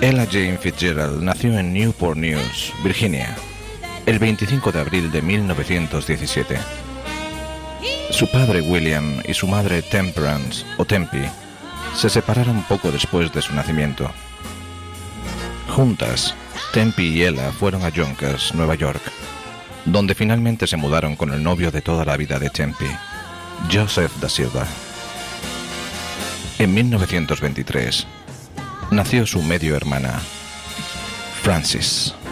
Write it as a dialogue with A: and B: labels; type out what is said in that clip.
A: Ella Jane Fitzgerald nació en Newport News, Virginia, el 25 de abril de 1917. Su padre William y su madre Temperance, o Tempe, se separaron poco después de su nacimiento. Juntas, Tempe y Ella fueron a Yonkers, Nueva York, donde finalmente se mudaron con el novio de toda la vida de Tempe, Joseph da Silva. En 1923, nació su medio hermana, Frances.